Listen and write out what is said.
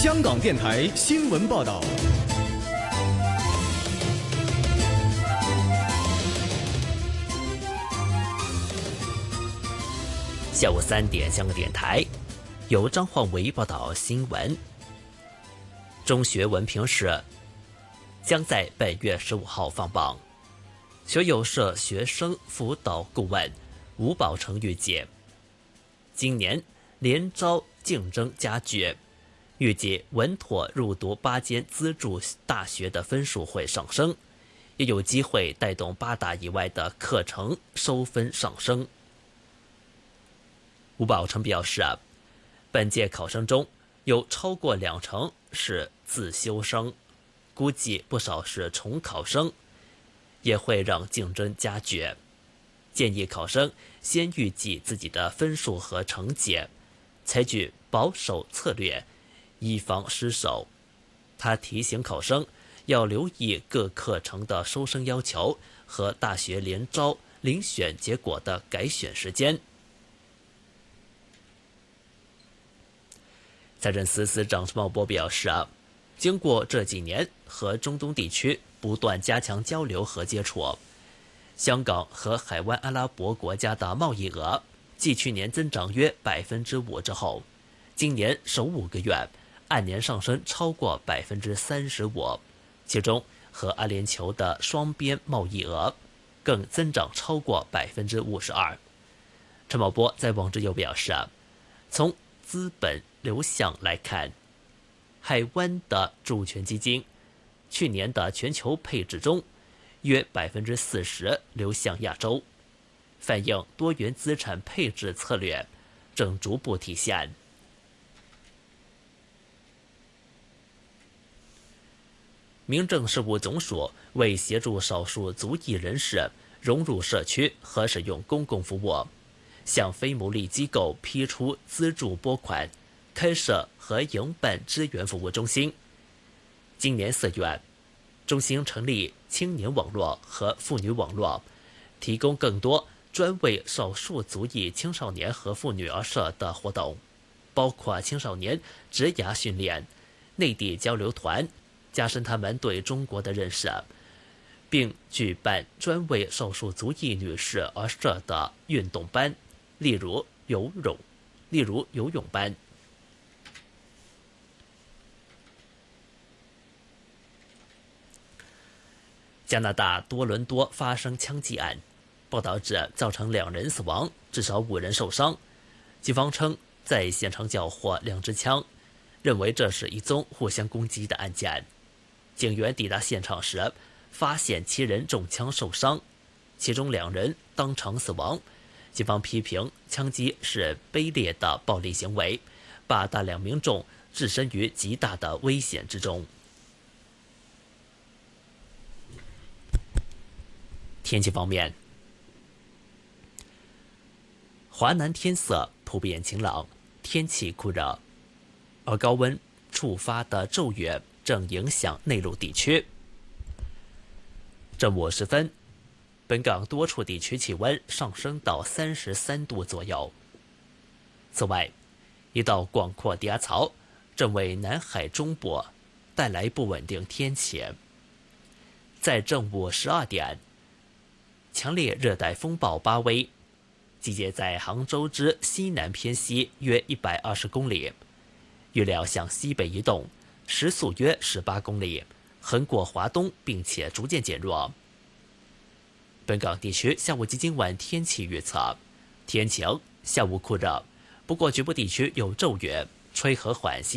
香港电台新闻报道。 下午3点，香港电台由张焕维报道新闻。中学文凭试将在本月15号放榜。学友社学生辅导顾问吴宝成预计，今年联招竞争加剧，预计稳妥入读8间资助大学的分数会上升，也有机会带动8大以外的课程收分上升。吴宝成表示，本届考生中有超过20%是自修生，估计不少是重考生，也会让竞争加剧。建议考生先预计自己的分数和成绩，采取保守策略，以防失手。他提醒考生要留意各课程的收生要求和大学联招遴选结果的改选时间。财政司司长陈茂波表示，经过这几年和中东地区不断加强交流和接触，香港和海湾阿拉伯国家的贸易额继去年增长约5%之后，今年首5个月按年上升超过35%，其中和阿联酋的双边贸易额更增长超过52%。陈茂波在网志又表示，从资本流向来看，海湾的主权基金去年的全球配置中约40%流向亚洲，反映多元资产配置策略正逐步体现。民政事务总署为协助少数族裔人士融入社区和使用公共服务，向非牟利机构批出资助拨款，开设和营办支援服务中心。今年4月，中心成立青年网络和妇女网络，提供更多专为少数族裔青少年和妇女而设的活动，包括青少年职涯训练、内地交流团，加深他们对中国的认识，并举办专为少数族裔女士而设的运动班，例如游泳班。加拿大多伦多发生枪击案，报道指造成2人死亡，至少5人受伤。警方称在现场缴获2支枪，认为这是一宗互相攻击的案件。警员抵达现场时，发现7人中枪受伤，其中2人当场死亡。警方批评枪击是卑劣的暴力行为，把大量民众置身于极大的危险之中。天气方面，华南天色普遍晴朗，天气酷热，而高温触发的骤雨正影响内陆地区。正午时分，本港多处地区气温上升到33度左右。此外，一道广阔低压槽正为南海中部带来不稳定天气。在正午12点，强烈热带风暴巴威集结在杭州之西南偏西约120公里，预料向西北移动，时速约18公里，横过华东并且逐渐减弱。本港地区下午及今晚天气预测：天晴，下午酷热，不过局部地区有骤雨，吹和缓西